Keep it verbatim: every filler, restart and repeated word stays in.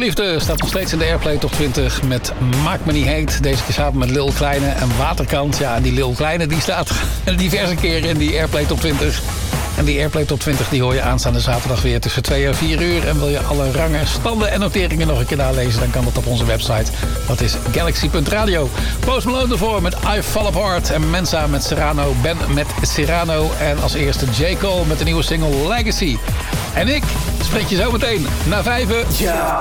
Liefde staat nog steeds in de Airplay Top twintig met Maak Me Niet Heet. Deze keer samen met Lil Kleine en Waterkant. Ja, en die Lil Kleine die staat diverse keren in die Airplay Top twintig. En die Airplay Top twintig die hoor je aanstaande zaterdag weer tussen twee en vier uur. En wil je alle rangen, standen en noteringen nog een keer nalezen, dan kan dat op onze website. Dat is galaxy punt radio. Post Malone ervoor met I Fall Apart. En Mensa met Serrano. Ben met Serrano. En als eerste J. Cole met de nieuwe single Legacy. En ik spreek je zo meteen na vijven. Ja.